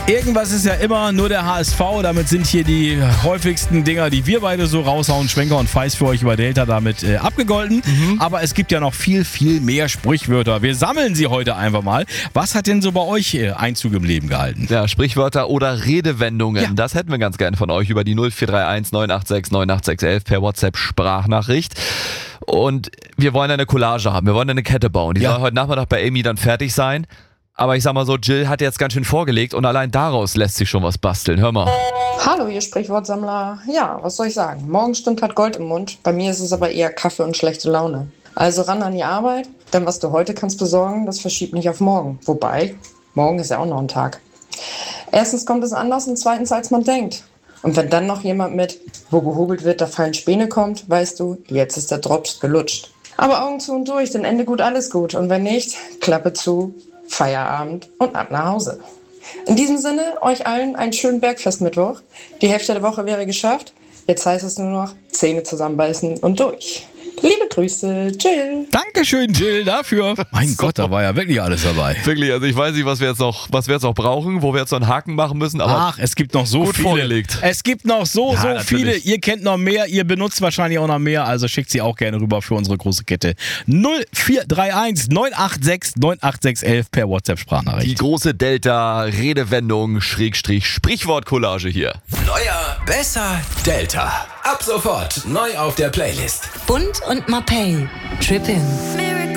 Irgendwas ist ja immer nur der HSV. Damit sind hier die häufigsten Dinger, die wir beide so raushauen. Schwenker und Feist für euch über Delta damit abgegolten. Aber es gibt ja noch viel, viel mehr Sprichwörter. Wir sammeln sie heute einfach mal. Was hat denn so bei euch Einzug im Leben gehalten? Ja, Sprichwörter oder Redewendungen. Ja. Das hätten wir ganz gerne von euch über die 0431 986 98611 per WhatsApp-Sprachnachricht. Und wir wollen eine Collage haben. Wir wollen eine Kette bauen. Die soll heute Nachmittag bei Amy dann fertig sein. Aber ich sag mal so, Jill hat jetzt ganz schön vorgelegt und allein daraus lässt sich schon was basteln. Hör mal. Hallo, ihr Sprichwortsammler. Ja, was soll ich sagen? Morgenstund hat Gold im Mund. Bei mir ist es aber eher Kaffee und schlechte Laune. Also ran an die Arbeit, denn was du heute kannst besorgen, das verschiebt nicht auf morgen. Wobei, morgen ist ja auch noch ein Tag. Erstens kommt es anders und zweitens, als man denkt. Und wenn dann noch jemand mit, wo gehobelt wird, da fallen Späne kommt, weißt du, jetzt ist der Drops gelutscht. Aber Augen zu und durch, denn Ende gut, alles gut. Und wenn nicht, Klappe zu, Feierabend und ab nach Hause. In diesem Sinne, euch allen einen schönen Bergfestmittwoch. Die Hälfte der Woche wäre geschafft. Jetzt heißt es nur noch Zähne zusammenbeißen und durch. Liebe Grüße, Jill. Dankeschön, Jill, dafür. Mein Gott, da war ja wirklich alles dabei. Wirklich, also ich weiß nicht, was wir jetzt noch brauchen, wo wir jetzt noch einen Haken machen müssen. Aber Ach, es gibt noch so gut viele. vorgelegt. Es gibt noch so natürlich. viele. Ihr kennt noch mehr, ihr benutzt wahrscheinlich auch noch mehr. Also schickt sie auch gerne rüber für unsere große Kette. 0431 986 98611 per WhatsApp-Sprachnachricht. Die große Delta-Redewendung Sprichwort-Collage hier. Neuer, besser, Delta. Ab sofort neu auf der Playlist. Bund und Mapei. Trippin'.